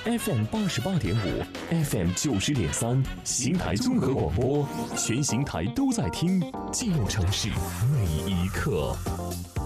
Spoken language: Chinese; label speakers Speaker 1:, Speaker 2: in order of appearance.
Speaker 1: FM 88.5，FM 90.3，邢台综合广播，全邢台都在听，记录城市每一刻。